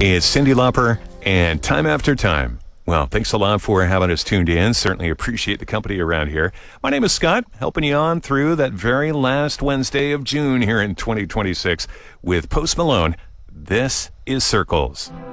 It's Cyndi Lauper and Time After Time. Well, thanks a lot for having us tuned in. Certainly appreciate the company around here. My name is Scott, helping you on through that very last Wednesday of June here in 2026 with Post Malone. This is Circles.